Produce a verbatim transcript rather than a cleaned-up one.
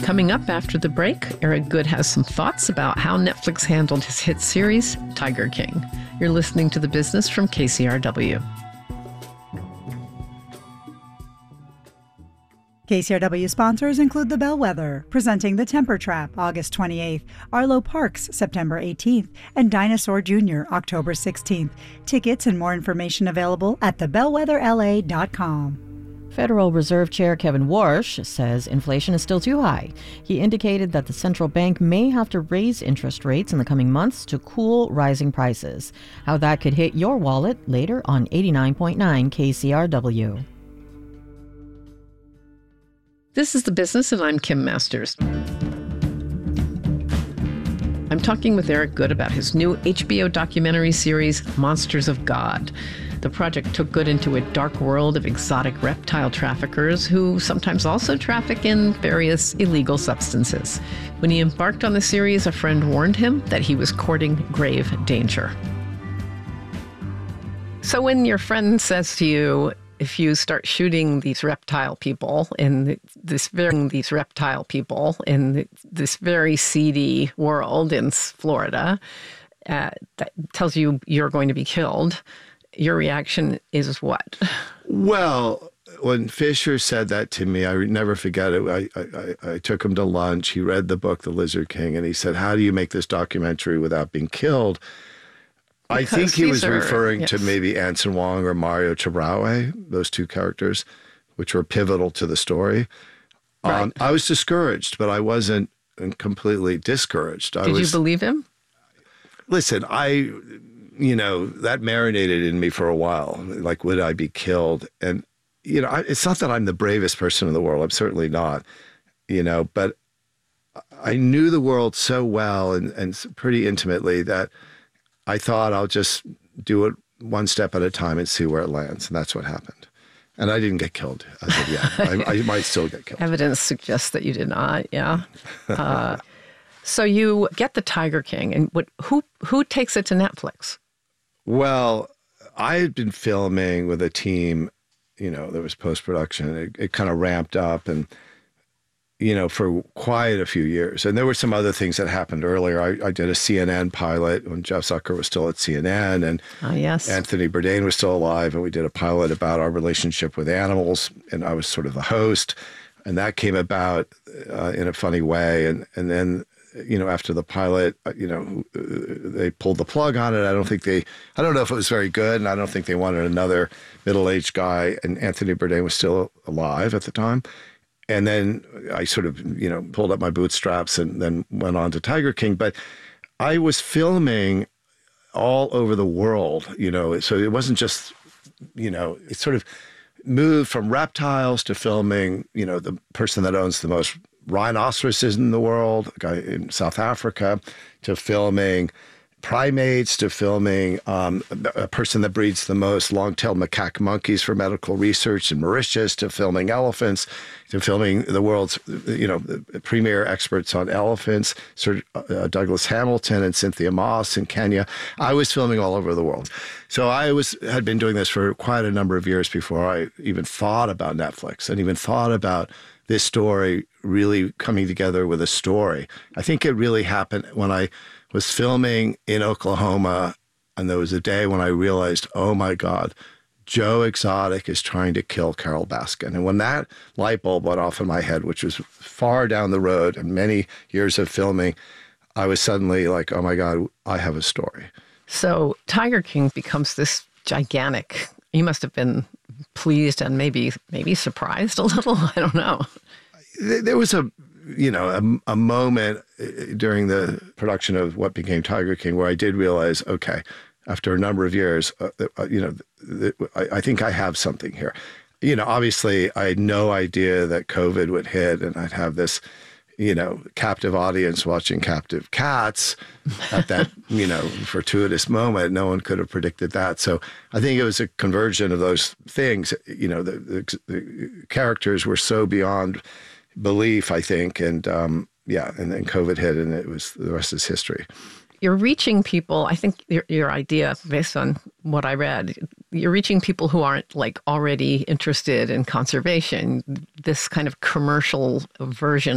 Coming up after the break, Eric Goode has some thoughts about how Netflix handled his hit series, Tiger King. You're listening to The Business from K C R W. K C R W sponsors include The Bellwether, presenting The Temper Trap, August twenty-eighth, Arlo Parks, September eighteenth, and Dinosaur Junior, October sixteenth. Tickets and more information available at the bellwether l a dot com. Federal Reserve Chair Kevin Warsh says inflation is still too high. He indicated that the central bank may have to raise interest rates in the coming months to cool rising prices. How that could hit your wallet later on eighty-nine point nine K C R W. This is The Business, and I'm Kim Masters. I'm talking with Eric Goode about his new H B O documentary series, Monsters of God. The project took Goode into a dark world of exotic reptile traffickers who sometimes also traffic in various illegal substances. When he embarked on the series, a friend warned him that he was courting grave danger. So when your friend says to you, if you start shooting these reptile people in this very these reptile people in this very seedy world in Florida, uh, that tells you you're going to be killed, your reaction is what? Well, when Fisher said that to me, I never forget it. I, I, I took him to lunch. He read the book, The Lizard King, and he said, "How do you make this documentary without being killed?" I Because think he was are, referring yes. to maybe Anson Wong or Mario Chabraue, those two characters, which were pivotal to the story. Right. Um, I was discouraged, but I wasn't completely discouraged. I Did was, you believe him? Listen, I, you know, that marinated in me for a while. Like, would I be killed? And, you know, I, it's not that I'm the bravest person in the world. I'm certainly not, you know, but I knew the world so well and, and pretty intimately that I thought I'll just do it one step at a time and see where it lands. And that's what happened. And I didn't get killed as of yet. I, I might still get killed. Evidence suggests that you did not, yeah. Uh, so you get the Tiger King, and what? Who who takes it to Netflix? Well, I had been filming with a team, you know, there was post-production. It, it kind of ramped up and, you know, for quite a few years. And there were some other things that happened earlier. I, I did a C N N pilot when Jeff Zucker was still at C N N, and oh, yes. Anthony Bourdain was still alive, and we did a pilot about our relationship with animals, and I was sort of the host. And that came about uh, in a funny way. And, and then, you know, after the pilot, you know, they pulled the plug on it. I don't think they, I don't know if it was very good, and I don't think they wanted another middle-aged guy, and Anthony Bourdain was still alive at the time. And then I sort of, you know, pulled up my bootstraps and then went on to Tiger King. But I was filming all over the world, you know, so it wasn't just, you know, it sort of moved from reptiles to filming, you know, the person that owns the most rhinoceroses in the world, a guy in South Africa, to filming primates, to filming um, a person that breeds the most long-tailed macaque monkeys for medical research in Mauritius, to filming elephants, to filming the world's, you know, premier experts on elephants, Sir uh, Douglas Hamilton and Cynthia Moss in Kenya. I was filming all over the world. So I was had been doing this for quite a number of years before I even thought about Netflix and even thought about this story really coming together with a story. I think it really happened when I was filming in Oklahoma, and there was a day when I realized, oh my God, Joe Exotic is trying to kill Carole Baskin. And when that light bulb went off in my head, which was far down the road and many years of filming, I was suddenly like, oh my God, I have a story. So Tiger King becomes this gigantic, you must have been pleased and maybe maybe surprised a little, I don't know. There was a, you know, a, a moment during the production of what became Tiger King where I did realize, okay, after a number of years, uh, you know, th- I, I think I have something here. You know, obviously, I had no idea that COVID would hit and I'd have this, you know, captive audience watching captive cats at that, you know, fortuitous moment. No one could have predicted that. So I think it was a conversion of those things. You know, the, the, the characters were so beyond belief, I think. And um, yeah, and then COVID hit and it was, the rest is history. You're reaching people, I think your, your idea, based on what I read, you're reaching people who aren't like already interested in conservation. This kind of commercial version